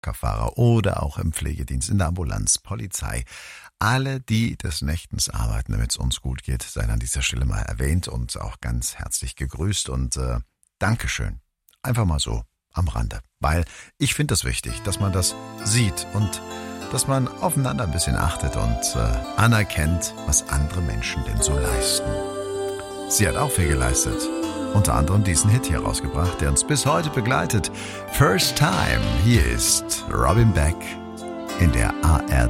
Baggerfahrer oder auch im Pflegedienst, in der Ambulanz, Polizei. Alle, die des Nächtens arbeiten, damit es uns gut geht, seien an dieser Stelle mal erwähnt und auch ganz herzlich gegrüßt und Dankeschön. Einfach mal so am Rande, weil ich finde es wichtig, dass man das sieht und dass man aufeinander ein bisschen achtet und anerkennt, was andere Menschen denn so leisten. Sie hat auch viel geleistet. Unter anderem diesen Hit hier rausgebracht, der uns bis heute begleitet. First Time. Hier ist Robin Beck in der ARD